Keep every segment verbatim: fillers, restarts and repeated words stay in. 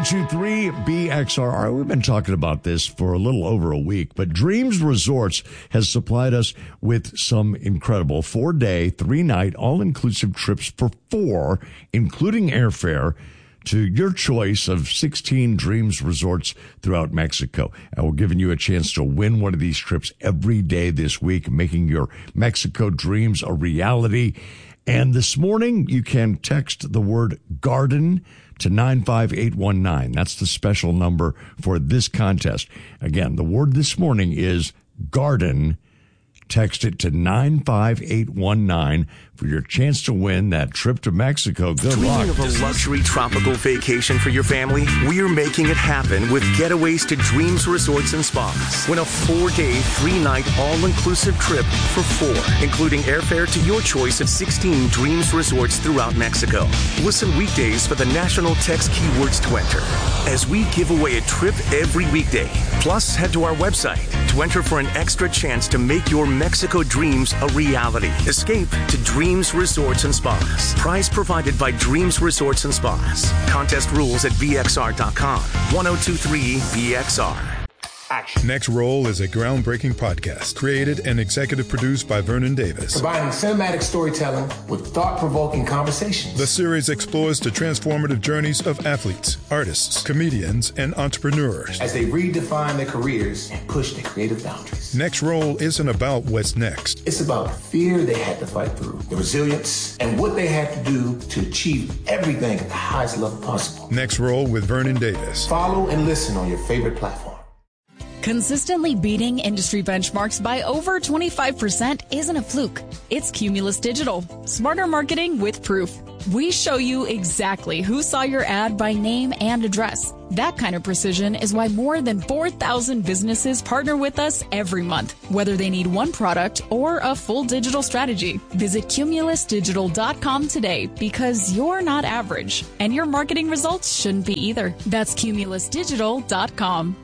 two three B X R. All right, we've been talking about this for a little over a week, but Dreams Resorts has supplied us with some incredible four-day, three-night, all-inclusive trips for four, including airfare, to your choice of sixteen Dreams Resorts throughout Mexico. And we're giving you a chance to win one of these trips every day this week, making your Mexico dreams a reality. And this morning, you can text the word garden to nine five eight one nine. That's the special number for this contest. Again, the word this morning is garden. Text it to nine five eight one nine for your chance to win that trip to Mexico. Good Dreaming luck. of a luxury tropical vacation for your family? We're making it happen with getaways to Dreams Resorts and Spas. Win a four-day, three-night, all-inclusive trip for four, including airfare to your choice of sixteen Dreams Resorts throughout Mexico. Listen weekdays for the national text keywords to enter, as we give away a trip every weekday. Plus, head to our website to enter for an extra chance to make your Mexico dreams a reality. Escape to Dreams Resorts and Spas. Prize provided by Dreams Resorts and Spas. Contest rules at V X R dot com. one oh two three B X R. Action. Next Roll is a groundbreaking podcast created and executive produced by Vernon Davis. Combining cinematic storytelling with thought-provoking conversations. The series explores the transformative journeys of athletes, artists, comedians, and entrepreneurs as they redefine their careers and push their creative boundaries. Next Roll isn't about what's next. It's about the fear they had to fight through, the resilience, and what they had to do to achieve everything at the highest level possible. Next Roll with Vernon Davis. Follow and listen on your favorite platform. Consistently beating industry benchmarks by over twenty-five percent isn't a fluke. It's Cumulus Digital. Smarter marketing with proof. We show you exactly who saw your ad by name and address. That kind of precision is why more than four thousand businesses partner with us every month, whether they need one product or a full digital strategy. Visit cumulus digital dot com today, because you're not average, and your marketing results shouldn't be either. That's cumulus digital dot com.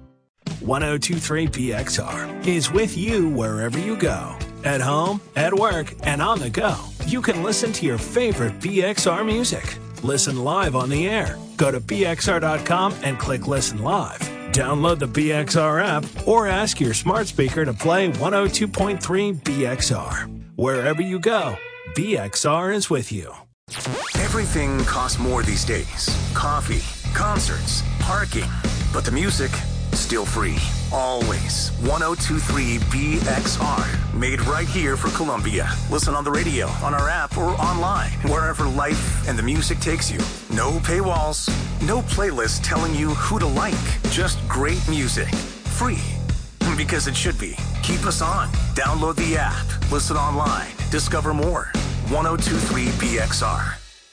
one oh two three B X R is with you wherever you go. At home, at work, and on the go. You can listen to your favorite B X R music. Listen live on the air. Go to B X R dot com and click Listen Live. Download the B X R app or ask your smart speaker to play one oh two point three B X R. Wherever you go, B X R is with you. Everything costs more these days. Coffee, concerts, parking. But the music, still free. Always. one oh two three B X R. Made right here for Columbia. Listen on the radio, on our app, or online. Wherever life and the music takes you. No paywalls. No playlist telling you who to like. Just great music. Free. Because it should be. Keep us on. Download the app. Listen online. Discover more. one oh two three B X R.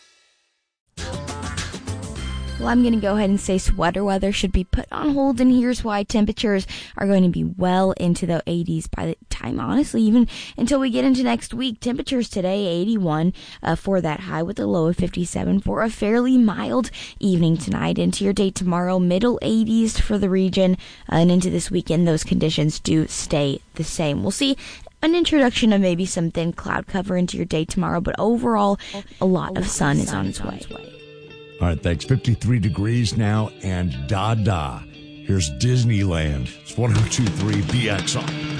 Well, I'm going to go ahead and say sweater weather should be put on hold, and here's why. Temperatures are going to be well into the eighties by the time, honestly, even until we get into next week. Temperatures today, eighty-one uh, for that high with a low of fifty-seven for a fairly mild evening tonight. Into your day tomorrow, middle eighties for the region, uh, and into this weekend, those conditions do stay the same. We'll see an introduction of maybe some thin cloud cover into your day tomorrow, but overall, a lot of sun is on its way. All right, thanks. fifty-three degrees now and Dada. Here's Disneyland. It's one oh two three B X R.